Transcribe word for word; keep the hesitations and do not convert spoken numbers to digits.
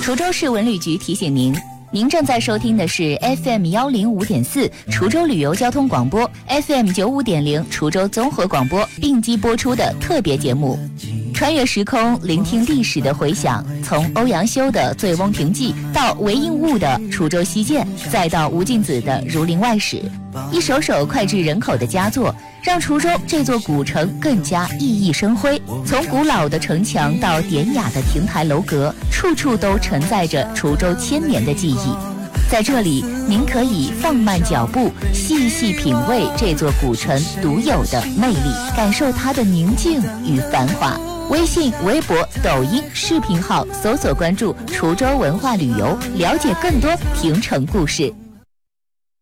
滁州市文旅局提醒您，您正在收听的是 F M 一零五点四 滁州旅游交通广播 ，F M 九五点零 滁州综合广播并机播出的特别节目。穿越时空，聆听历史的回响，从欧阳修的《醉翁亭记》到韦应物的《滁州西涧》，再到吴敬梓的《儒林外史》，一首首脍炙人口的佳作，让滁州这座古城更加熠熠生辉。从古老的城墙到典雅的亭台楼阁，处处都承载着滁州千年的记忆。在这里，您可以放慢脚步，细细品味这座古城独有的魅力，感受它的宁静与繁华。微信、微博、抖音视频号搜索关注滁州文化旅游，了解更多亭城故事。